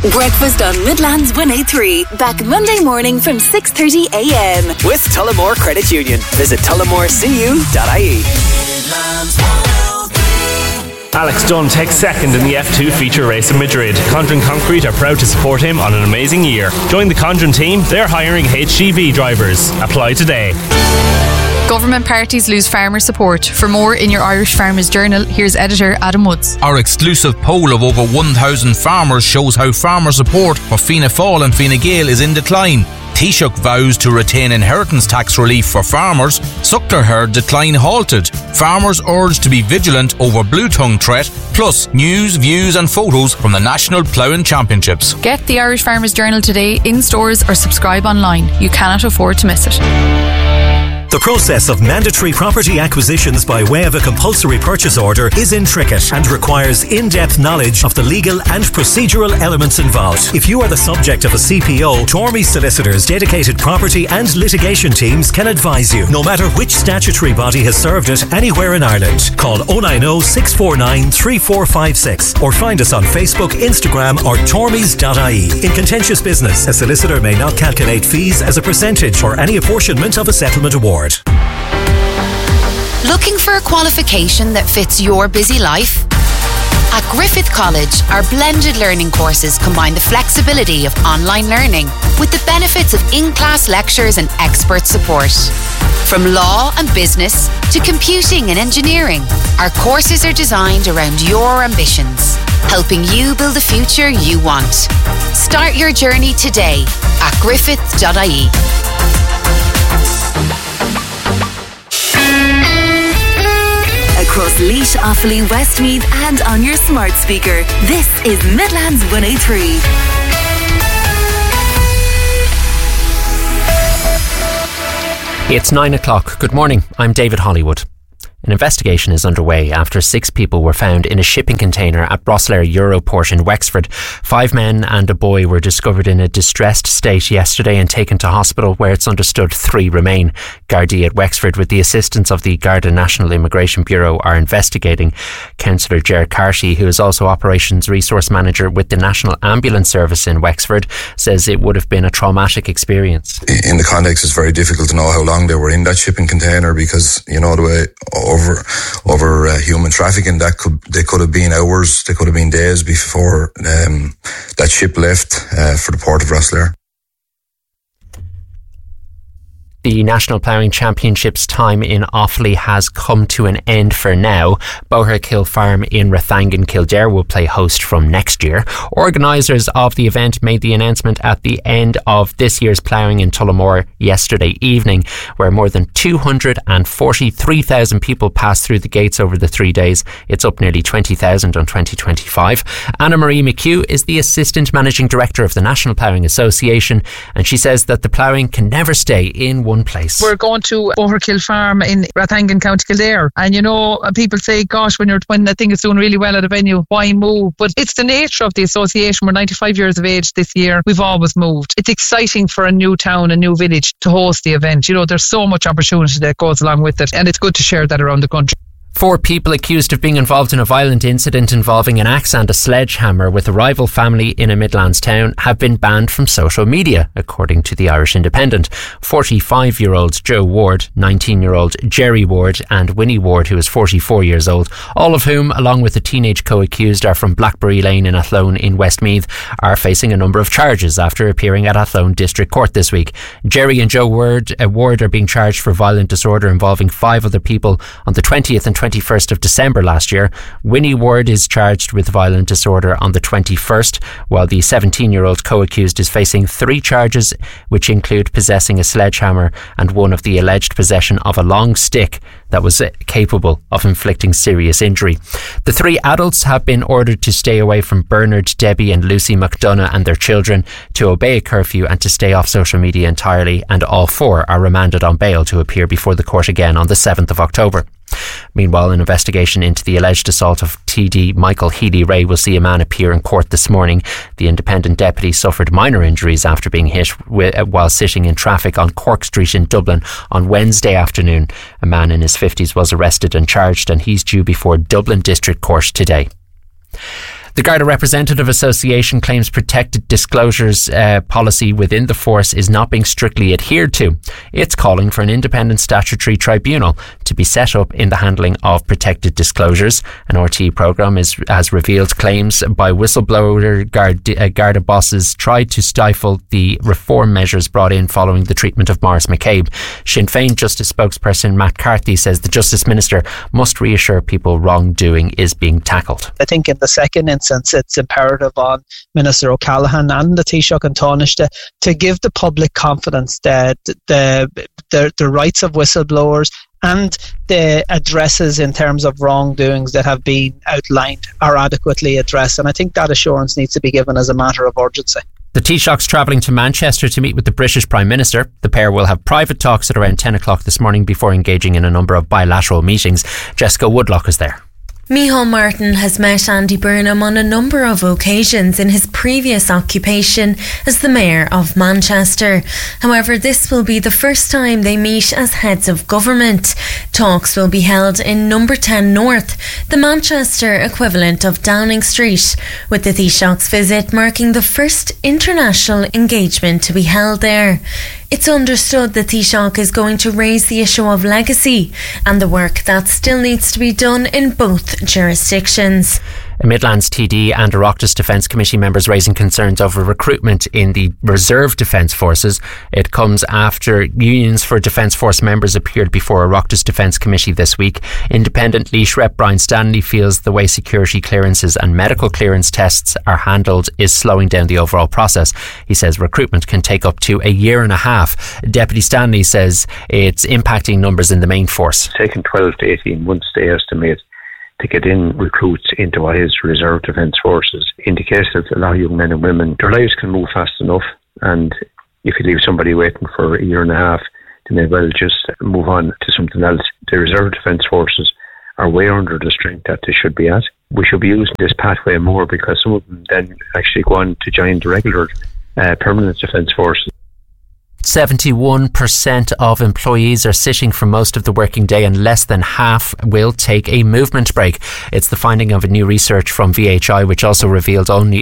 Breakfast on Midlands 1A3. Back Monday morning from 6:30 a.m. With Tullamore Credit Union. Visit tullamorecu.ie. Alex Dunn takes second in the F2 feature race in Madrid. Condren Concrete are proud to support him on an amazing year. Join the Condren team, they're hiring HGV drivers. Apply today. Government parties lose farmer support. For more in your Irish Farmers Journal, here's editor Adam Woods. Our exclusive poll of over 1,000 farmers shows how farmer support for Fianna Fáil and Fine Gael is in decline. Taoiseach vows to retain inheritance tax relief for farmers. Suckler herd decline halted. Farmers urged to be vigilant over blue tongue threat. Plus news, views and photos from the National Ploughing Championships. Get the Irish Farmers Journal today in stores or subscribe online. You cannot afford to miss it. The process of mandatory property acquisitions by way of a compulsory purchase order is intricate and requires in-depth knowledge of the legal and procedural elements involved. If you are the subject of a CPO, Tormey Solicitors' dedicated property and litigation teams can advise you, no matter which statutory body has served it anywhere in Ireland. Call 090 649 3456 or find us on Facebook, Instagram or tormeys.ie. In contentious business, a solicitor may not calculate fees as a percentage or any apportionment of a settlement award. Looking for a qualification that fits your busy life? At Griffith College, our blended learning courses combine the flexibility of online learning with the benefits of in-class lectures and expert support. From law and business to computing and engineering, our courses are designed around your ambitions, helping you build the future you want. Start your journey today at griffith.ie. Across Laois, Offaly, Westmeath and on your smart speaker. This is Midlands 1A3. It's 9 o'clock. Good morning. I'm David Hollywood. An investigation is underway after 6 people were found in a shipping container at Brosslair Europort in Wexford. 5 men and a boy were discovered in a distressed state yesterday and taken to hospital, where it's understood 3 remain. Gardaí at Wexford, with the assistance of the Garda National Immigration Bureau, are investigating. Councillor Ger Carty, who is also Operations Resource Manager with the National Ambulance Service in Wexford, says it would have been a traumatic experience. In the context, it's very difficult to know how long they were in that shipping container because, you know, the way over human trafficking, they could have been hours, they could have been days before that ship left for the port of Brosslair. The National Ploughing Championships time in Offaly has come to an end for now. Boherkill Farm in Rathangan, Kildare will play host from next year. Organisers of the event made the announcement at the end of this year's ploughing in Tullamore yesterday evening, where more than 243,000 people passed through the gates over the 3 days. It's up nearly 20,000 on 2025. Anna-Marie McHugh is the Assistant Managing Director of the National Ploughing Association, and she says that the ploughing can never stay in one place. We're going to Boherkill Farm in Rathangan, County Kildare, and you know, people say, gosh, when the thing is doing really well at a venue, why move? But it's the nature of the association. We're 95 years of age this year. We've always moved. It's exciting for a new town, a new village to host the event. You know, there's so much opportunity that goes along with it, and it's good to share that around the country. 4 people accused of being involved in a violent incident involving an axe and a sledgehammer with a rival family in a Midlands town have been banned from social media, according to the Irish Independent. 45-year-old Joe Ward, 19-year-old Jerry Ward and Winnie Ward, who is 44 years old, all of whom, along with the teenage co-accused, are from Blackberry Lane in Athlone in Westmeath, are facing a number of charges after appearing at Athlone District Court this week. Jerry and Joe Ward are being charged for violent disorder involving 5 other people on the 20th and 21st of December last year. Winnie Ward is charged with violent disorder on the 21st, while the 17-year-old co-accused is facing 3 charges, which include possessing a sledgehammer and one of the alleged possession of a long stick that was capable of inflicting serious injury. The 3 adults have been ordered to stay away from Bernard, Debbie and Lucy McDonough and their children, to obey a curfew and to stay off social media entirely, and all 4 are remanded on bail to appear before the court again on the 7th of October. Meanwhile, an investigation into the alleged assault of TD Michael Healy-Rae will see a man appear in court this morning. The independent deputy suffered minor injuries after being hit while sitting in traffic on Cork Street in Dublin on Wednesday afternoon. A man in his 50s was arrested and charged, and he's due before Dublin District Court today. The Garda Representative Association claims protected disclosures policy within the force is not being strictly adhered to. It's calling for an independent statutory tribunal to be set up in the handling of protected disclosures. An RTE programme has revealed claims by whistleblower Garda bosses tried to stifle the reform measures brought in following the treatment of Maurice McCabe. Sinn Féin Justice spokesperson Matt Carthy says the Justice Minister must reassure people wrongdoing is being tackled. I think in the second instance it's imperative on Minister O'Callaghan and the Taoiseach and Taoiseach to give the public confidence that the rights of whistleblowers and the addresses in terms of wrongdoings that have been outlined are adequately addressed, and I think that assurance needs to be given as a matter of urgency. The Taoiseach's travelling to Manchester to meet with the British Prime Minister. The pair will have private talks at around 10 o'clock this morning before engaging in a number of bilateral meetings. Jessica Woodlock is there. Micheál Martin has met Andy Burnham on a number of occasions in his previous occupation as the Mayor of Manchester. However, this will be the first time they meet as heads of government. Talks will be held in Number 10 North, the Manchester equivalent of Downing Street, with the Taoiseach's visit marking the first international engagement to be held there. It's understood that Taoiseach is going to raise the issue of legacy and the work that still needs to be done in both jurisdictions. A Midlands TD and Oireachtas Defence Committee members raising concerns over recruitment in the Reserve Defence Forces. It comes after unions for Defence Force members appeared before Oireachtas Defence Committee this week. Independent Laois Rep Brian Stanley feels the way security clearances and medical clearance tests are handled is slowing down the overall process. He says recruitment can take up to a year and a half. Deputy Stanley says it's impacting numbers in the main force. It's taken 12 to 18 months, they estimate, to get in recruits into what is Reserve Defence Forces. Indicates that a lot of young men and women, their lives can move fast enough, and if you leave somebody waiting for a year and a half, they may well just move on to something else. The Reserve Defence Forces are way under the strength that they should be at. We should be using this pathway more because some of them then actually go on to join the regular permanent Defence Forces. 71% of employees are sitting for most of the working day and less than half will take a movement break. It's the finding of a new research from VHI, which also revealed only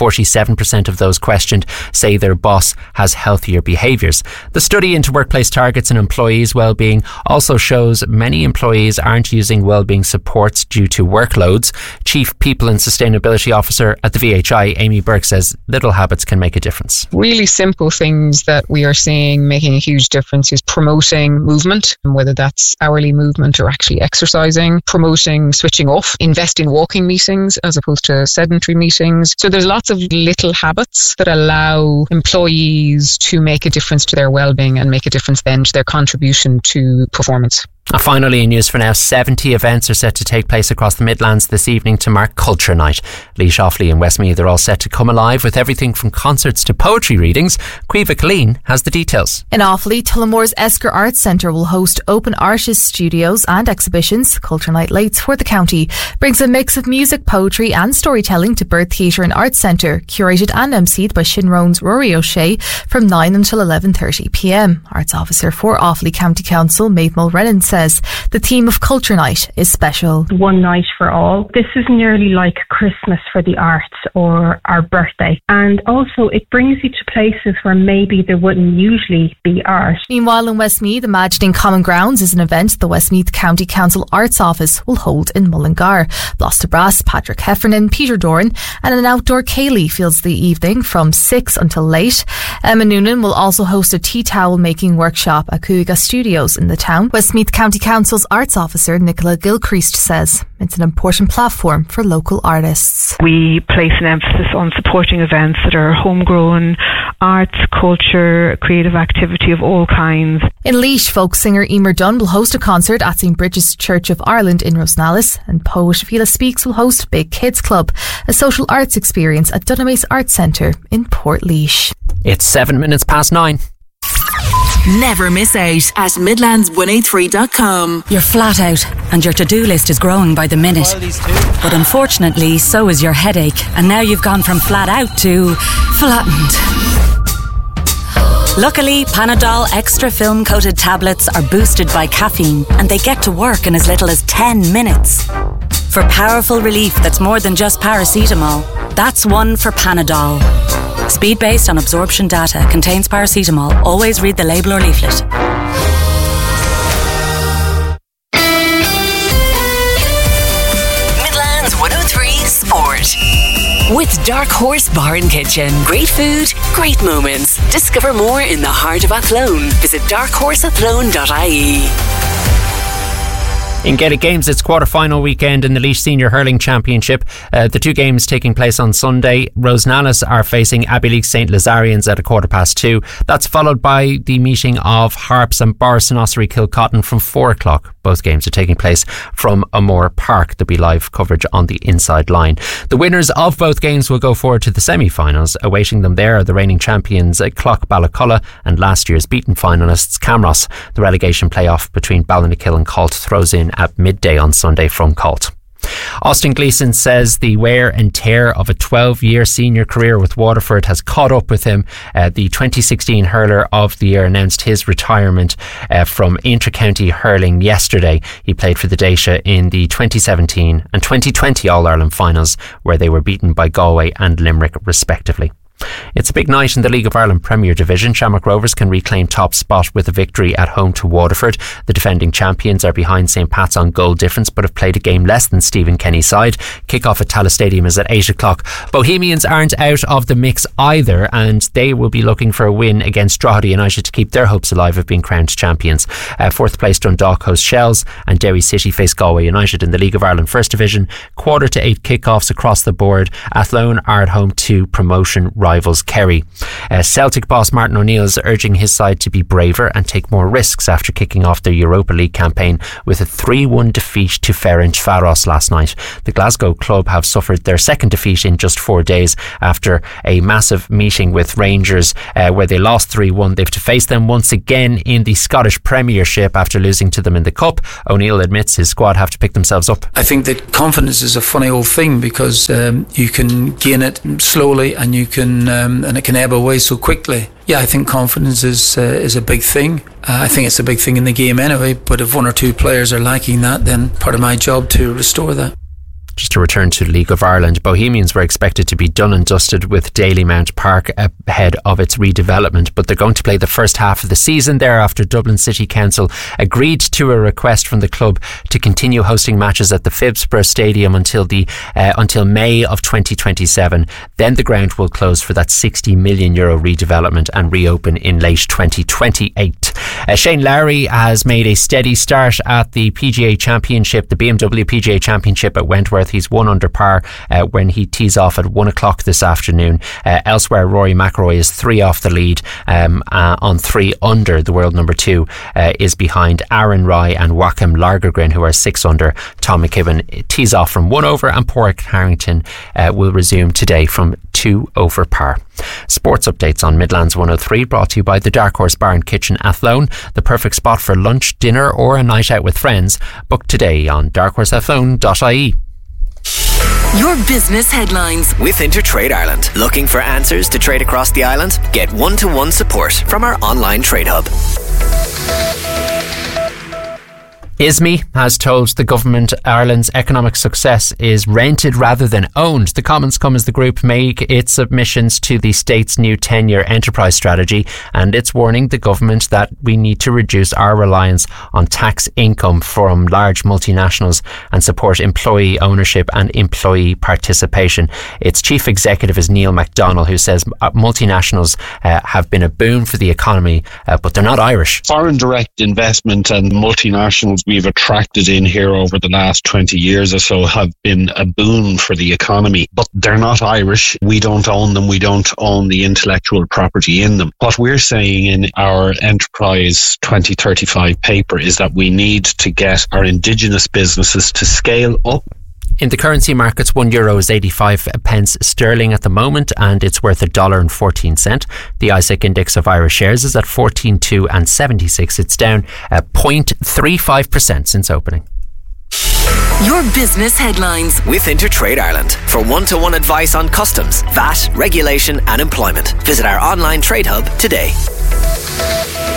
47% of those questioned say their boss has healthier behaviours. The study into workplace targets and employees' well-being also shows many employees aren't using well-being supports due to workloads. Chief People and Sustainability Officer at the VHI, Amy Burke, says little habits can make a difference. Really simple things that we are seeing making a huge difference is promoting movement, whether that's hourly movement or actually exercising, promoting switching off, invest in walking meetings as opposed to sedentary meetings. So there's lots of little habits that allow employees to make a difference to their well-being and make a difference then to their contribution to performance. And finally, in news for now, 70 events are set to take place across the Midlands this evening to mark Culture Night. Laois, Offaly and Westmeath are all set to come alive with everything from concerts to poetry readings. Caoimhe Colleen has the details. In Offaly, Tullamore's Esker Arts Centre will host open artist studios and exhibitions. Culture Night Lates for the county brings a mix of music, poetry and storytelling to Birth Theatre and Arts Centre, curated and emceed by Shinrone's Rory O'Shea from 9 until 11:30pm. Arts Officer for Offaly County Council, Maeve Mulrennan, says the theme of Culture Night is special. One night for all. This is nearly like Christmas for the arts or our birthday. And also it brings you to places where maybe there wouldn't usually be art. Meanwhile, in Westmeath, Imagining Common Grounds is an event the Westmeath County Council Arts Office will hold in Mullingar. Blásta Brass, Patrick Heffernan, Peter Doran and an outdoor ceilidh fills the evening from 6 until late. Emma Noonan will also host a tea towel making workshop at Cúiga Studios in the town. Westmeath County Council's Arts Officer Nicola Gilchrist says it's an important platform for local artists. We place an emphasis on supporting events that are homegrown, arts, culture, creative activity of all kinds. In Laois, folk singer Emer Dunn will host a concert at St Bridget's Church of Ireland in Rosenallis, and poet Fila Speaks will host Big Kids Club, a social arts experience at Dunamis Arts Centre in Portlaoise. It's 7 minutes past 9. Never miss out at Midlands183.com. You're flat out and your to-do list is growing by the minute. But unfortunately, so is your headache, and now you've gone from flat out to flattened. Luckily, Panadol Extra Film Coated tablets are boosted by caffeine and they get to work in as little as 10 minutes. For powerful relief that's more than just paracetamol. That's one for Panadol. Speed based on absorption data. Contains paracetamol. Always read the label or leaflet. Midlands 103 Sport. With Dark Horse Bar and Kitchen. Great food, great moments. Discover more in the heart of Athlone. Visit darkhorseathlone.ie. In Gaelic Games, it's quarter-final weekend in the Laois Senior Hurling Championship. The two games taking place on Sunday. Rosenallis are facing Abbey St Lazarians at 2:15. That's followed by the meeting of Harps and Boris and Ossory Kilcotton from 4 o'clock. Both games are taking place from O'Moore Park. There'll be live coverage on the inside line. The winners of both games will go forward to the semi-finals. Awaiting them there are the reigning champions Clough Ballaculla and last year's beaten finalists Camross. The relegation playoff between Ballynakill and Colt throws in at midday on Sunday from Colt. Austin Gleeson says the wear and tear of a 12-year senior career with Waterford has caught up with him. The 2016 Hurler of the Year announced his retirement from inter-county hurling yesterday. He played for the Daisha in the 2017 and 2020 All-Ireland finals, where they were beaten by Galway and Limerick respectively. It's a big night in the League of Ireland Premier Division. Shamrock Rovers can reclaim top spot with a victory at home to Waterford. The defending champions are behind St Pat's on goal difference, but have played a game less than Stephen Kenny's side. Kick-off at Tallaght Stadium is at 8 o'clock. Bohemians aren't out of the mix either, and they will be looking for a win against Drogheda United to keep their hopes alive of being crowned champions. Fourth place Dundalk host Shells, and Derry City face Galway United in the League of Ireland First Division. 7:45 kick-offs across the board. Athlone are at home to promotion rivals Kerry. Celtic boss Martin O'Neill is urging his side to be braver and take more risks after kicking off their Europa League campaign with a 3-1 defeat to Ferencváros last night. The Glasgow club have suffered their second defeat in just 4 days after a massive meeting with Rangers where they lost 3-1. They've to face them once again in the Scottish Premiership after losing to them in the Cup. O'Neill admits his squad have to pick themselves up. I think that confidence is a funny old thing because you can gain it slowly and you can and it can ebb away so quickly. Yeah, I think confidence is a big thing. I think it's a big thing in the game anyway, but if one or two players are lacking that, then part of my job to restore that. Just to return to League of Ireland, Bohemians were expected to be done and dusted with Dalymount Park ahead of its redevelopment, but they're going to play the first half of the season there after Dublin City Council agreed to a request from the club to continue hosting matches at the Phibsborough Stadium until May of 2027. Then the ground will close for that €60 million redevelopment and reopen in late 2028. Shane Lowry has made a steady start at the PGA Championship, the BMW PGA Championship at Wentworth. He's 1 under par when he tees off at 1 o'clock this afternoon. Elsewhere, Rory McIlroy is 3 off the lead on 3 under. The world number 2 is behind Aaron Rai and Joachim Lagergren, who are 6 under. Tom McKibben tees off from 1 over, and Padraig Harrington will resume today from 2 over par. Sports updates on Midlands 103 brought to you by the Dark Horse Bar and Kitchen Athlone, the perfect spot for lunch, dinner or a night out with friends. Book today on darkhorseathlone.ie. Your business headlines with Intertrade Ireland. Looking for answers to trade across the island? Get one-to-one support from our online trade hub. ISME has told the government Ireland's economic success is rented rather than owned. The comments come as the group make its submissions to the state's new 10-year enterprise strategy, and it's warning the government that we need to reduce our reliance on tax income from large multinationals and support employee ownership and employee participation. Its chief executive is Neil MacDonald, who says multinationals have been a boon for the economy, but they're not Irish. Foreign direct investment and multinationals we've attracted in here over the last 20 years or so have been a boon for the economy, but they're not Irish. We don't own them. We don't own the intellectual property in them. What we're saying in our Enterprise 2035 paper is that we need to get our indigenous businesses to scale up. In the currency markets, €1 is 85 pence sterling at the moment, and it's worth $1.14. The ISEC index of Irish shares is at 14,276. It's down 0.35% since opening. Your business headlines with Intertrade Ireland. For one-to-one advice on customs, VAT, regulation and employment, visit our online trade hub today.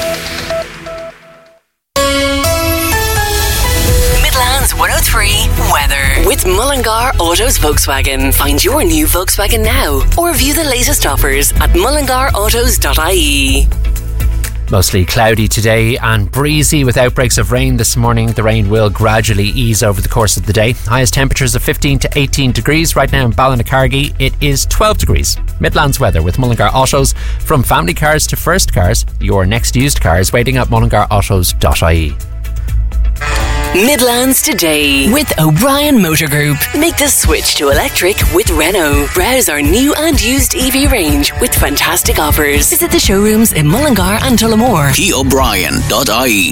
Midlands 103 Weather with Mullingar Autos Volkswagen. Find your new Volkswagen now or view the latest offers at mullingarautos.ie. Mostly cloudy today and breezy with outbreaks of rain this morning. The rain will gradually ease over the course of the day. Highest temperatures of 15 to 18 degrees. Right now in Ballinacargy, it is 12 degrees. Midlands weather with Mullingar Autos. From family cars to first cars, your next used car is waiting at mullingarautos.ie. Midlands Today with O'Brien Motor Group. Make the switch to electric with Renault. Browse our new and used EV range with fantastic offers. Visit the showrooms in Mullingar and Tullamore. PO'Brien.ie.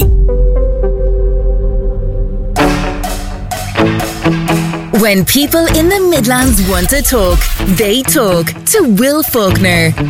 When people in the Midlands want to talk, they talk to Will Faulkner.